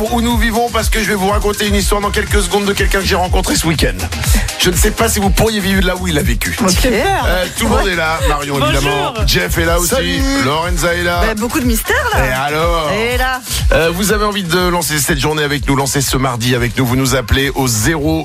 Où nous vivons, parce que je vais vous raconter une histoire dans quelques secondes de quelqu'un que j'ai rencontré ce week-end. Je ne sais pas si vous pourriez vivre là où il a vécu. Okay. Tout le monde est là, Marion évidemment, Jeff est là aussi, Salut. Lorenza est là. Beaucoup de mystères là. Et alors Et là vous avez envie de lancer cette journée avec nous, lancer ce mardi avec nous, vous nous appelez au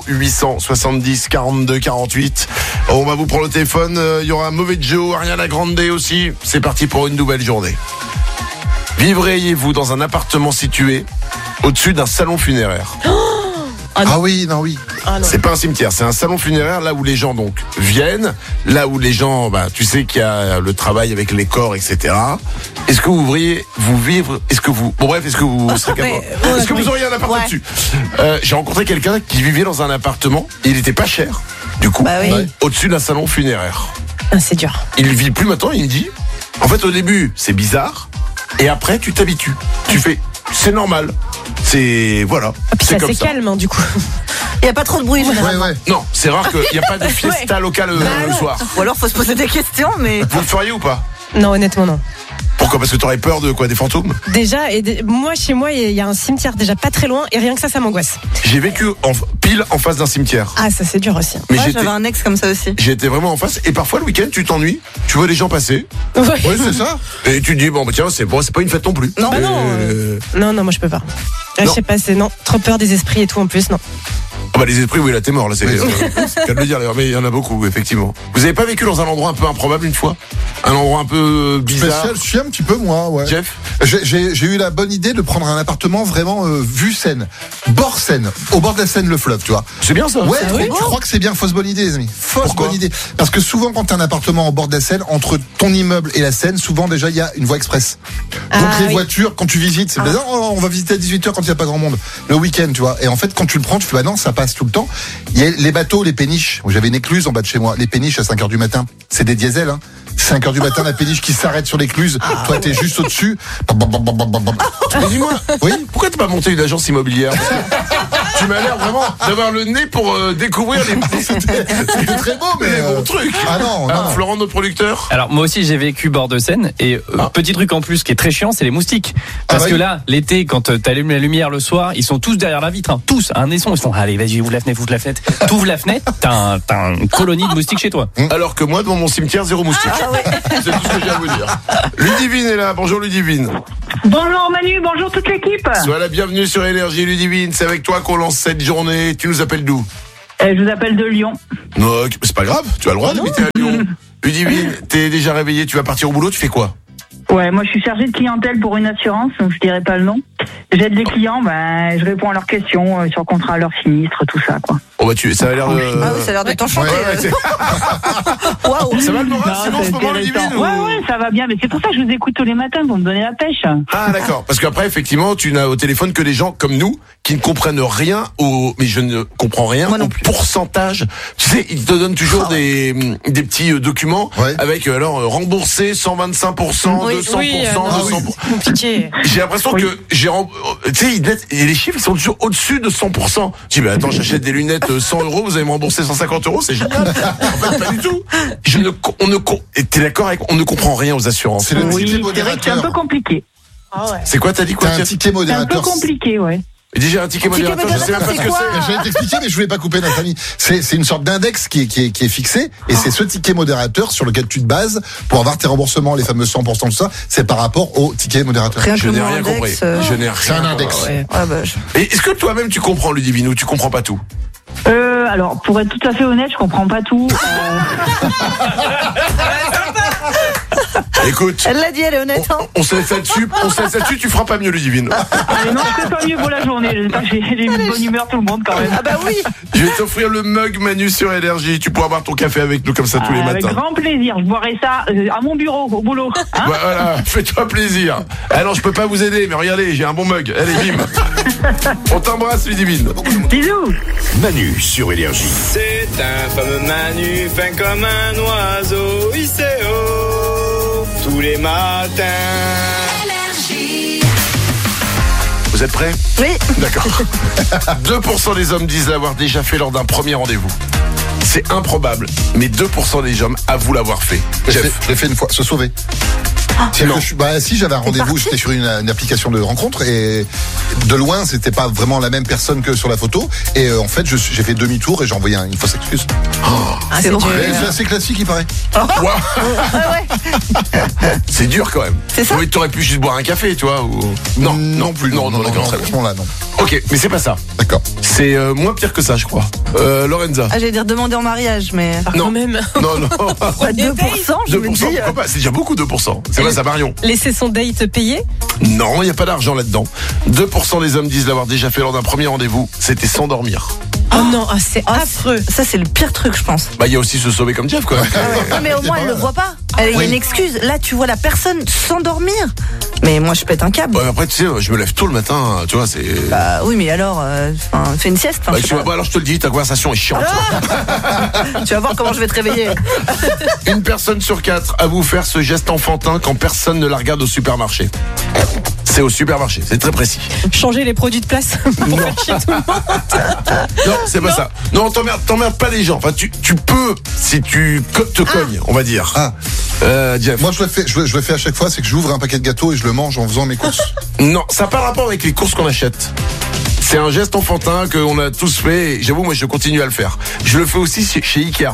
0870 42 48. On va vous prendre le téléphone, il y aura Mauvais Joe, Ariana Grande aussi. C'est parti pour une nouvelle journée. Vivriez-vous dans un appartement situé au-dessus d'un salon funéraire? Ah oui, non, oui. Ah non. C'est pas un cimetière, c'est un salon funéraire là où les gens donc viennent, là où les gens, tu sais qu'il y a le travail avec les corps, etc. Est-ce que vous voudriez vous vivre? Est-ce que vous serez capable? Est-ce que vous auriez un appart dessus? J'ai rencontré quelqu'un qui vivait dans un appartement. Il était pas cher, du coup, au-dessus d'un salon funéraire. Ah, c'est dur. Il vit plus maintenant. Il me dit, en fait, au début, c'est bizarre, et après, tu t'habitues. Tu fais, c'est normal. C'est voilà. Puis c'est comme c'est ça. calme, hein, du coup. il n'y a pas trop de bruit généralement. Ouais. Non, c'est rare qu'il n'y a pas de fiesta locale le soir. Ou alors faut se poser des questions, mais Vous le feriez ou pas? Non, honnêtement, non. Pourquoi? Parce que t'aurais peur de quoi? Des fantômes? Déjà, moi, chez moi, il y a un cimetière déjà pas très loin, et rien que ça m'angoisse. J'ai vécu pile en face d'un cimetière. Ah, ça, c'est dur aussi. Mais moi j'avais un ex comme ça aussi. j'étais vraiment en face. Et parfois le week-end, tu t'ennuies. Tu vois les gens passer. Ouais. Oui, c'est ça. Et tu te dis, tiens, c'est pas une fête non plus. Non. Bah non, non, moi, je peux pas. Je Non. sais pas, non. Trop peur des esprits et tout en plus, non. Ah les esprits, oui, là, t'es mort. Là, c'est qu'à le dire, d'ailleurs. Mais il y en a beaucoup, effectivement. Vous avez pas vécu dans un endroit un peu improbable une fois? Un endroit un peu bizarre? Spécial, je suis un petit peu moi, ouais. Jeff? J'ai eu la bonne idée de prendre un appartement vraiment vue Seine, bord Seine, au bord de la Seine, le fleuve, tu vois. C'est bien ça. Ouais, je crois que c'est bien. Fausse bonne idée, les amis. Pourquoi? Bonne idée. Parce que souvent, quand t'as un appartement au bord de la Seine, entre ton immeuble et la Seine, souvent déjà il y a une voie express. Donc les voitures, quand tu visites, c'est bizarre. Oh, on va visiter à 18h quand il n'y a pas grand monde. Le week-end, tu vois. Et en fait, quand tu le prends, tu fais non, ça passe tout le temps. Il y a les bateaux, les péniches. J'avais une écluse en bas de chez moi. Les péniches à 5h du matin. C'est des diesels, hein. 5h du matin, la péniche qui s'arrête sur l'écluse. Toi, t'es juste au-dessus. Mais dis-moi, Oui. pourquoi t'as pas monté une agence immobilière? Tu m'as l'air vraiment d'avoir le nez pour découvrir les C'était très beau, mais bons trucs. Ah non. Florent, notre producteur. Alors moi aussi j'ai vécu bord de Seine et petit truc en plus qui est très chiant, c'est les moustiques. Parce que là l'été quand t'allumes la lumière le soir, ils sont tous derrière la vitre, hein. Tous un naisson, ils font allez vas-y ouvre la fenêtre, t'ouvres la fenêtre, t'as une colonie de moustiques chez toi. Alors que moi, devant mon cimetière, zéro moustique. C'est tout ce que j'ai à vous dire. Ludivine est là. Bonjour Ludivine. Bonjour Manu, bonjour toute l'équipe. Sois la bienvenue sur Énergie. Ludivine, c'est avec toi qu'on lance cette journée. Tu nous appelles d'où? Je vous appelle de Lyon. Non, c'est pas grave. Tu as le droit d'habiter à Lyon. Ludivine, t'es déjà réveillée. Tu vas partir au boulot. Tu fais quoi? Ouais, moi je suis chargée de clientèle pour une assurance, donc je dirais pas le nom. J'aide les clients, je réponds à leurs questions sur contrat, leurs sinistres, tout ça quoi. Oh ça a l'air de... Ah oui, ça a l'air de t'enchanter. Waouh. Ça va le moral Non, sinon en ce c'est moment, intéressant. Ludivine? Ouais, ça va bien, mais c'est pour ça que je vous écoute tous les matins pour me donner la pêche. Ah d'accord, parce qu'après effectivement tu n'as au téléphone que des gens comme nous qui ne comprennent rien mais je ne comprends rien au pourcentage. Tu sais, ils te donnent toujours des petits documents avec remboursé 125%, 200%, 200%. Compliqué. J'ai l'impression que tu sais, les chiffres ils sont toujours au-dessus de 100%. Je dis mais attends, j'achète des lunettes 100 €, vous allez me rembourser 150 €, c'est génial. En fait, pas du tout. T'es d'accord avec, on ne comprend rien aux assurances. C'est le ticket Oui, c'est vrai que c'est un modérateur. peu compliqué. C'est quoi, t'as dit quoi? T'as un ticket C'est un modérateur. peu compliqué, ouais. Déjà un ticket modérateur, je sais même pas ce que c'est. J'allais t'expliquer, mais je voulais pas couper notre ami. C'est une sorte d'index qui est fixé, et c'est ce ticket modérateur sur lequel tu te bases pour avoir tes remboursements, les fameux 100%, tout ça. C'est par rapport au ticket modérateur. Je n'ai rien compris. Je n'ai rien. C'est un index. Et est-ce que toi-même tu comprends, Ludivine, ou tu comprends pas tout? Alors, pour être tout à fait honnête, je comprends pas tout. Écoute. Elle l'a dit, elle est honnête. On se laisse là-dessus, tu feras pas mieux, Ludivine. Mais non, c'est pas mieux pour la journée. J'espère que j'ai mis de bonne humeur tout le monde quand même. Ah bah oui. Je vais t'offrir le mug Manu sur Énergie. Tu pourras boire ton café avec nous comme ça tous les matins. Avec grand plaisir. Je boirai ça à mon bureau, au boulot. Hein Voilà, fais-toi plaisir. Alors, je peux pas vous aider, mais regardez, j'ai un bon mug. Allez, bim. On t'embrasse, Ludivine. Bisous. Manu sur Énergie. C'est un fameux Manu, fin comme un oiseau, il sait haut, tous les matins. Vous êtes prêts? Oui. D'accord. 2% des hommes disent l'avoir déjà fait lors d'un premier rendez-vous. C'est improbable, mais 2% des hommes avouent l'avoir fait. Je Jeff. l'ai fait une fois, se sauver. Si j'avais un rendez-vous, j'étais sur une application de rencontre et de loin c'était pas vraiment la même personne que sur la photo et en fait j'ai fait demi-tour et j'ai envoyé une fausse excuse. C'est bon. C'est assez classique il paraît. C'est dur quand même. C'est ça. Oui, t'aurais pu juste boire un café, tu vois. Ou... Non plus. Non, d'accord, très bien. Franchement là non. Ok, mais c'est pas ça. D'accord. C'est moins pire que ça, je crois. Lorenza. Ah, j'allais dire demander en mariage, mais. Non. Quand même. Non. Pas 2%, je me 2%, dis. pourquoi pas? C'est déjà beaucoup, 2%. C'est pas ça, Marion. Laisser son date payé. Non, il n'y a pas d'argent là-dedans. 2% des hommes disent l'avoir déjà fait lors d'un premier rendez-vous. C'était s'endormir. Oh non, c'est affreux. Ça, c'est le pire truc, je pense. Bah, il y a aussi se sauver comme Jeff, quand même. Non, mais au moins, elle le voit pas. Il y a Oui. une excuse. Là, tu vois la personne s'endormir. Mais moi, je pète un câble. Ouais, après, tu sais, je me lève tôt le matin, tu vois, c'est. Bah oui, mais alors, fais une sieste. Bah, alors je te le dis, ta conversation est chiante. Tu vas voir comment je vais te réveiller. Une personne sur 4 avoue faire ce geste enfantin quand personne ne la regarde au supermarché. C'est au supermarché, c'est très précis. Changer les produits de place pour faire chier tout le monde. Non, c'est pas ça. Non, t'emmerdes pas les gens. Enfin, tu peux, si tu te cognes, on va dire. Jeff. Moi je le fais à chaque fois, c'est que j'ouvre un paquet de gâteaux et je le mange en faisant mes courses. Non, ça n'a pas rapport avec les courses qu'on achète. C'est un geste enfantin qu'on a tous fait. Et j'avoue, moi, je continue à le faire. Je le fais aussi chez Ikea.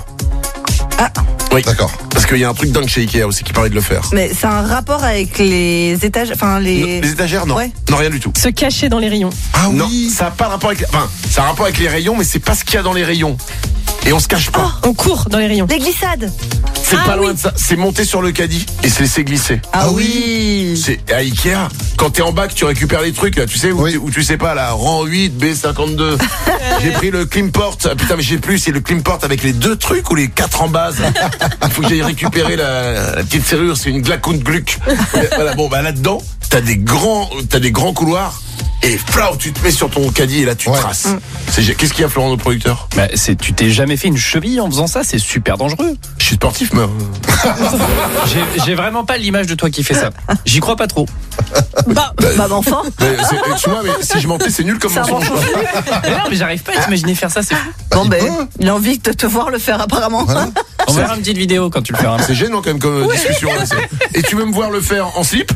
Oui. D'accord. Parce qu'il y a un truc dingue chez Ikea aussi qui permet de le faire. Mais c'est un rapport avec les étagères. Enfin, les étagères, non. Ouais. Non, rien du tout. Se cacher dans les rayons. Ah Non, oui. ça n'a pas rapport avec. Enfin, ça a rapport avec les rayons, mais c'est pas ce qu'il y a dans les rayons. Et on se cache pas. On court dans les rayons. Les glissades. C'est pas loin de ça. C'est monter sur le caddie et se laisser glisser. Ah oui. C'est à Ikea. Quand t'es en bas, que tu récupères les trucs, là, tu sais, où tu sais pas, là, rang 8, B52. J'ai pris le Klimport. Ah, putain, mais j'ai plus, c'est le Klimport avec les 2 trucs ou les 4 en base. Il faut que j'aille récupérer la petite serrure, c'est une Glacon Gluck. Voilà, bon, bah là-dedans, t'as des grands couloirs. Et flau, tu te mets sur ton caddie et là tu traces. Qu'est-ce qu'il y a, Florent, notre producteur? Bah, tu t'es jamais fait une cheville en faisant ça, c'est super dangereux. Je suis sportif, mais. J'ai vraiment pas l'image de toi qui fais ça. J'y crois pas trop. Bah, enfin. Excuse-moi, mais si je mentais, c'est nul comme mensonge. Mais non, mais j'arrive pas à t'imaginer faire ça, c'est fou. Bon, il a envie de te voir le faire, apparemment. Voilà. On verra une petite vidéo quand tu le feras. C'est gênant quand même comme discussion. Là, et tu veux me voir le faire en slip?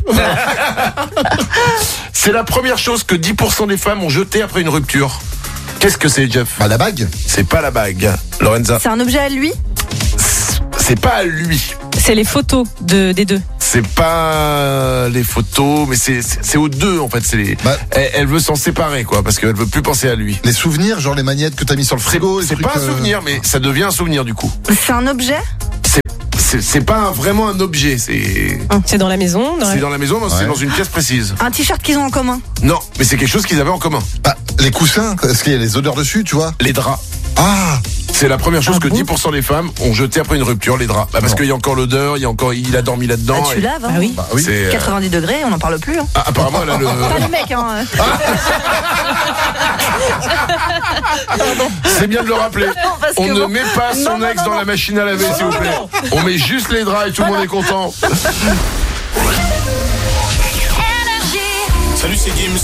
C'est la première chose que 10% des femmes ont jeté après une rupture. Qu'est-ce que c'est, Jeff? Bah la bague. C'est pas la bague, Lorenza. C'est un objet à lui. C'est pas à lui. C'est les photos des deux. C'est pas les photos, mais c'est aux deux en fait. Elle veut s'en séparer quoi, parce qu'elle veut plus penser à lui. Les souvenirs, genre les magnettes que t'as mis sur le frigo. C'est pas un souvenir, mais ça devient un souvenir du coup. C'est un objet. C'est pas vraiment un objet, c'est dans la maison. C'est dans la maison, c'est dans une pièce précise. Un t-shirt qu'ils ont en commun. Non, mais c'est quelque chose qu'ils avaient en commun. Bah, les coussins, parce qu'il y a les odeurs dessus, tu vois. Les draps. Ah. C'est la première chose que 10% des femmes ont jeté après une rupture, les draps. Bah, parce qu'il y a encore l'odeur, il a dormi là-dedans. Tu laves, hein. oui. Bah oui. 90 degrés, on n'en parle plus. Hein. Ah, apparemment, elle a le. Pas le mec, hein. C'est bien de le rappeler. parce que On ne bon. met pas son Non, ex non, dans non. la machine à laver, s'il vous plaît. On met juste les draps et tout le monde est content. Salut, c'est Gims.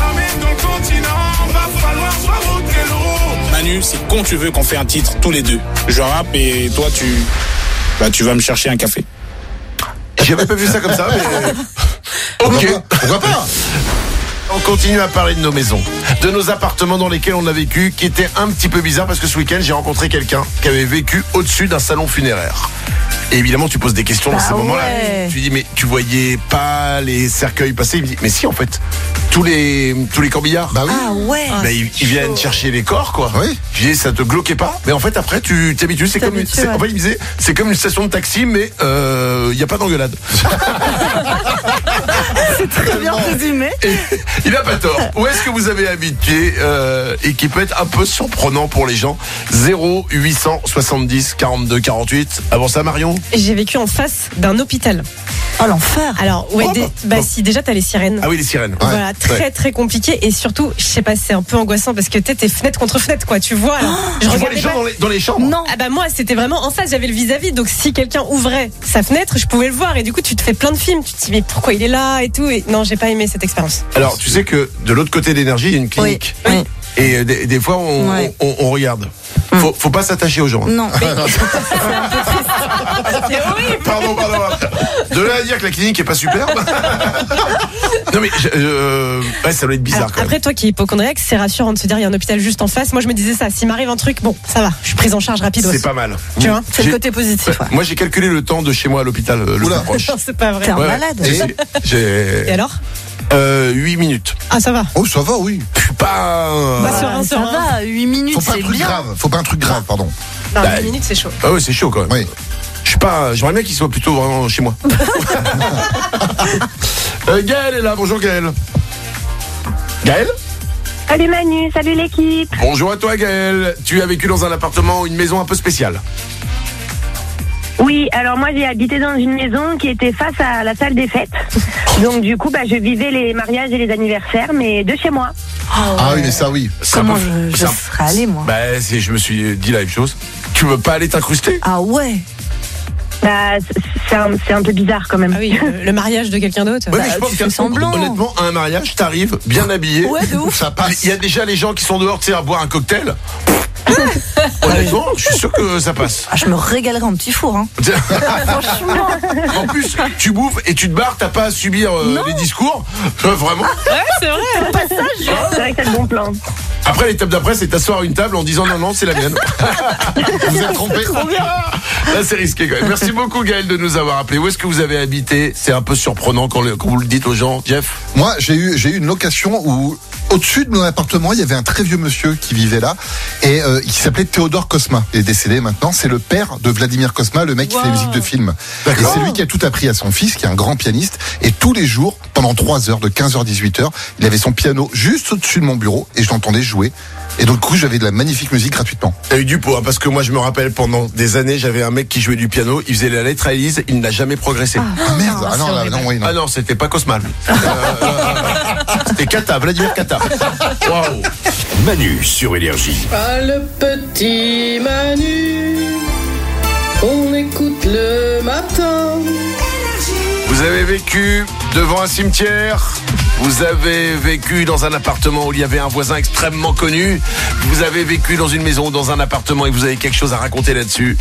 Manu, c'est quand tu veux qu'on fait un titre tous les deux. Je rappe et toi tu vas me chercher un café. J'avais pas vu ça comme ça, mais. Ok. Pourquoi pas? On continue à parler de nos maisons, de nos appartements dans lesquels on a vécu, qui étaient un petit peu bizarres parce que ce week-end j'ai rencontré quelqu'un qui avait vécu au-dessus d'un salon funéraire. Et évidemment tu poses des questions dans ces moments-là. Tu dis mais tu voyais pas les cercueils passer? Il me dit mais si en fait tous les corbillards. Bah oui. Ah ouais. Bah, ils viennent chercher les corps quoi. Oui. Je dis ça te glauquait pas? Mais en fait après tu t'habitues. C'est comme en fait il me disait c'est comme une station de taxi mais il y a pas d'engueulade. C'est très bien résumé. Et il a pas tort. Où est-ce que vous avez habité et qui peut être un peu surprenant pour les gens? 0870 42 48. Avant ça, Marion? J'ai vécu en face d'un hôpital. Oh l'enfer. Alors si déjà t'as les sirènes. Ah oui, les sirènes. Voilà, très très compliqué et surtout, je sais pas, c'est un peu angoissant parce que t'es fenêtre contre fenêtre quoi, tu vois. Alors, Tu vois les gens dans les chambres? Non. Ah bah moi c'était vraiment en face, j'avais le vis-à-vis, donc si quelqu'un ouvrait sa fenêtre, je pouvais le voir et du coup tu te fais plein de films, tu te dis mais pourquoi il est là et tout et non, j'ai pas aimé cette expérience. Alors, tu sais que de l'autre côté de l'énergie, il y a une clinique. Oui. Et des fois, on regarde. Faut pas s'attacher aux gens. Hein. Non. C'est horrible. Pardon. De là à dire que la clinique est pas superbe. Non mais ouais, ça doit être bizarre. Alors, quand même. après, toi qui es hypochondriaque, c'est rassurant de se dire il y a un hôpital juste en face. Moi, je me disais ça. S'il m'arrive un truc, bon, ça va. Je suis prise en charge rapide. C'est pas mal. Tu vois, c'est le côté positif. Ouais. Moi j'ai calculé le temps de chez moi à l'hôpital le plus proche. Non, c'est pas vrai. T'es un malade. Et alors 8 minutes. Ah, ça va. Oh, ça va, oui. Je suis pas. Ça va, 8 minutes, Faut pas un c'est truc bien. grave. Faut pas un truc grave, pardon. Non, Bah, 10 minutes, c'est chaud. Ah ouais, c'est chaud quand même. Oui. Je suis pas. J'aimerais bien qu'il soit plutôt vraiment chez moi. Gaël est là. Bonjour Gaël. Gaël. Salut Manu, salut l'équipe. Bonjour à toi Gaël. Tu as vécu dans un appartement ou une maison un peu spéciale. Oui, alors moi j'ai habité dans une maison qui était face à la salle des fêtes. Donc du coup, je vivais les mariages et les anniversaires, mais de chez moi. Ah oui, mais ça, oui. Comment je serais allée, moi? Bah, je me suis dit la même chose. Tu veux pas aller t'incruster? Ah ouais. C'est un peu bizarre quand même. Ah oui, le mariage de quelqu'un d'autre. Ouais, mais je pense honnêtement, à un mariage, t'arrives bien habillé. Ouais, de ouf. Ça passe. Il y a déjà les gens qui sont dehors, tu sais, à boire un cocktail. Honnêtement, je suis sûr que ça passe. Ah, je me régalerais en petit four. Hein. Franchement. En plus, tu bouffes et tu te barres, t'as pas à subir les discours. Vraiment. Ouais, c'est vrai. C'est vrai que c'est le bon plan. Après, l'étape d'après, c'est t'asseoir à une table en disant non, c'est la mienne. Vous êtes trompé. Là, c'est risqué quand même. Merci beaucoup, Gaël, de nous avoir appelé. Où est-ce que vous avez habité? C'est un peu surprenant quand vous le dites aux gens, Jeff. Moi, j'ai eu une location où, au-dessus de mon appartement, il y avait un très vieux monsieur qui vivait là et qui s'appelait Théodore Cosma. Il est décédé maintenant. C'est le père de Vladimir Cosma, le mec qui fait les musiques de films. Et c'est lui qui a tout appris à son fils, qui est un grand pianiste. Et tous les jours, pendant 3 heures, de 15h à 18h, il avait son piano juste au-dessus de mon bureau et je l'entendais jouer. Et donc, du coup, j'avais de la magnifique musique gratuitement. T'as eu du pot, hein, parce que moi, je me rappelle, pendant des années, j'avais un mec qui jouait du piano, il faisait la lettre à Élise, il n'a jamais progressé. Ah merde, ah non, là, non, oui, non. Ah non, c'était pas Cosma. C'était Kata, Vladimir Kata. Waouh. Manu sur Énergie. Ah, le petit Manu, on écoute le matin. Vous avez vécu devant un cimetière, vous avez vécu dans un appartement où il y avait un voisin extrêmement connu, vous avez vécu dans une maison ou dans un appartement et vous avez quelque chose à raconter là-dessus.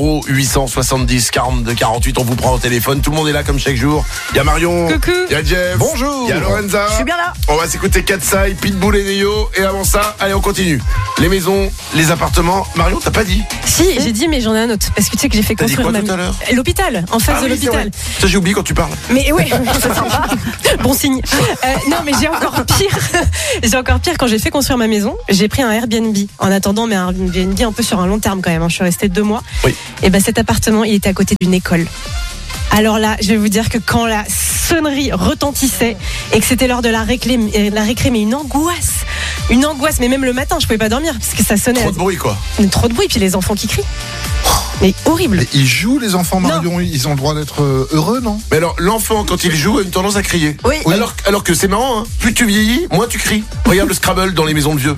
0870 42 48, on vous prend au téléphone, tout le monde est là comme chaque jour. Il y a Marion, il y a Jeff, bonjour, il y a Lorenza. Je suis bien là. On va s'écouter Katsai, Pitbull et Neo, et avant ça, allez, on continue. Les maisons, les appartements. Marion, t'as pas dit? Si, j'ai dit, mais j'en ai un autre. Parce que tu sais que j'ai fait T'as dit construire quoi tout à l'heure? L'hôpital, en face de oui, l'hôpital. Ça, j'ai oublié quand tu parles. Mais ouais, c'est sympa. Bon signe. Non, mais j'ai encore pire. J'ai encore pire quand j'ai fait construire ma maison. J'ai pris un Airbnb en attendant, mais un Airbnb un peu sur un long terme quand même. Je suis restée 2 mois. Oui. Et ben cet appartement, il était à côté d'une école. Alors là, je vais vous dire que quand la sonnerie retentissait et que c'était l'heure de la récré, mais une angoisse, mais même le matin, je pouvais pas dormir parce que ça sonnait. Trop de bruit, quoi. Trop de bruit, puis les enfants qui crient. Mais horrible. Et ils jouent, les enfants, Marion, ils ont le droit d'être heureux, non? Mais alors, l'enfant, quand il joue, a une tendance à crier. Oui. Alors que c'est marrant, hein. Plus tu vieillis, moins tu cries. Regarde le Scrabble dans les maisons de vieux.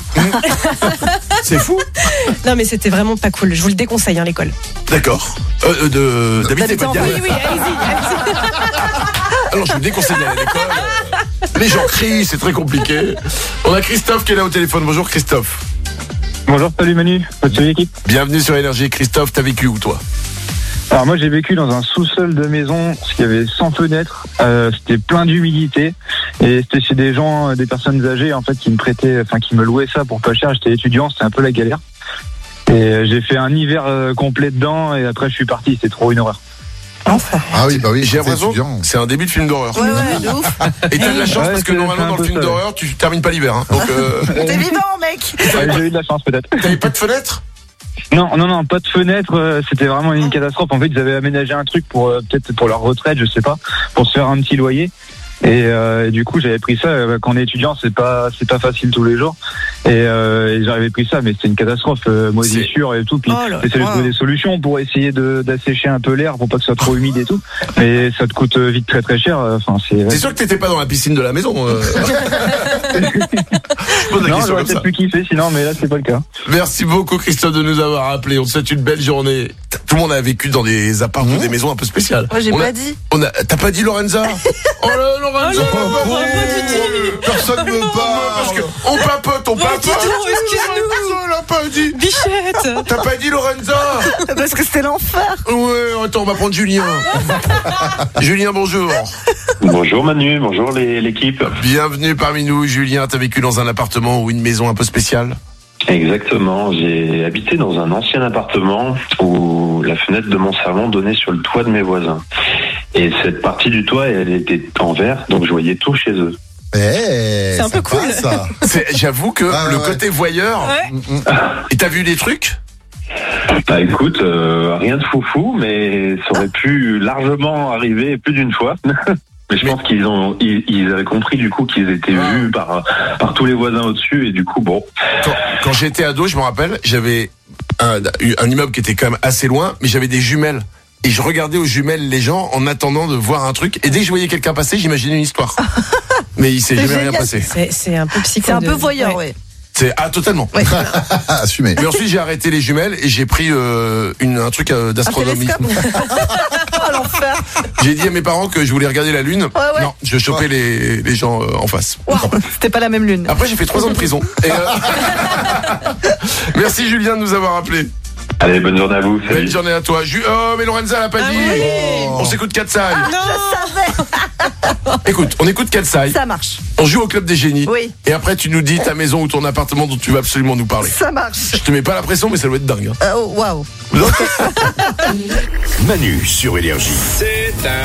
C'est fou. Non, mais c'était vraiment pas cool. Je vous le déconseille, hein, l'école. D'accord. D'habiter pas de gamme. Oui, allez-y. Alors, je vous déconseille d'aller à l'école. Les gens crient, c'est très compliqué. On a Christophe qui est là au téléphone. Bonjour Christophe. Bonjour, salut Manu, salut l'équipe. Bienvenue sur Énergie. Christophe, t'as vécu où toi? Alors moi j'ai vécu dans un sous-sol de maison, parce qu'il y avait 100 fenêtres, c'était plein d'humidité, et c'était chez des gens, des personnes âgées en fait qui me louaient ça pour pas cher. J'étais étudiant, c'était un peu la galère. Et j'ai fait un hiver complet dedans, et après je suis parti, c'était trop une horreur. Ah oui, bah oui, j'ai l'impression que c'est un début de film d'horreur. Ouais, de ouf. Et t'as de la chance parce que normalement dans le film d'horreur, tu termines pas l'hiver. Hein. Donc, T'es vivant, mec. Ouais, j'ai eu de la chance peut-être. T'avais pas de fenêtre? Non, pas de fenêtre, c'était vraiment une catastrophe. En fait, ils avaient aménagé un truc pour peut-être pour leur retraite, je sais pas, pour se faire un petit loyer. Et du coup, j'avais pris ça. Quand on est étudiant, c'est pas facile tous les jours. Et j'avais pris ça, mais c'était une catastrophe, moisissure et tout. Puis j'essaie de trouver des solutions pour essayer d'assécher un peu l'air pour pas que ce soit trop humide et tout. Mais ça te coûte vite très très cher. Enfin, c'est sûr que t'étais pas dans la piscine de la maison. Non, j'aurais peut-être pu kiffer sinon, mais là c'est pas le cas. Merci beaucoup Christophe de nous avoir appelé. On te souhaite une belle journée. Tout le monde a vécu dans des apparts ou des maisons un peu spéciales. Moi j'ai pas dit. T'as pas dit Lorenza? Oh là Lorenza, personne me parle. Parce que on papote. Excuse-nous. Elle a pas dit Bichette. T'as pas dit Lorenza? Parce que c'était l'enfer. Ouais, attends, on va prendre Julien. Julien, bonjour. Bonjour Manu, bonjour l'équipe. Bienvenue parmi nous, Julien. T'as vécu dans un appartement ou une maison un peu spéciale? Exactement, j'ai habité dans un ancien appartement où la fenêtre de mon salon donnait sur le toit de mes voisins. Et cette partie du toit, elle était en verre, donc je voyais tout chez eux. C'est un peu cool. Ça. J'avoue que le côté voyeur. Ouais. Et t'as vu des trucs? Bah écoute, rien de foufou, mais ça aurait pu largement arriver plus d'une fois. Mais je pense qu'ils avaient compris du coup qu'ils étaient vus par tous les voisins au-dessus et du coup bon. Quand j'étais ado, je me rappelle, j'avais un immeuble qui était quand même assez loin, mais j'avais des jumelles. Et je regardais aux jumelles les gens en attendant de voir un truc. Et dès que je voyais quelqu'un passer, j'imaginais une histoire. Mais il s'est jamais rien passé. C'est un peu psycho. C'est un peu voyeur, oui. Totalement. Ouais. Assumé. Mais ensuite j'ai arrêté les jumelles et j'ai pris un truc d'astronomie. Oh l'enfer. J'ai dit à mes parents que je voulais regarder la lune. Ouais. Non, je chopais les gens en face. Wow. C'était pas la même lune. Après j'ai fait 3 ans de prison. Et Merci Julien de nous avoir appelés. Allez, bonne journée à vous. Salut. Bonne journée à toi. Oh, mais Lorenza l'a pas dit. Oui. On s'écoute Katsai. Je savais. Écoute, on écoute Katsai. Ça marche. On joue au club des génies. Oui. Et après, tu nous dis ta maison ou ton appartement dont tu vas absolument nous parler. Ça marche. Je te mets pas la pression, mais ça doit être dingue. Oh, waouh. Manu sur Énergie. C'est un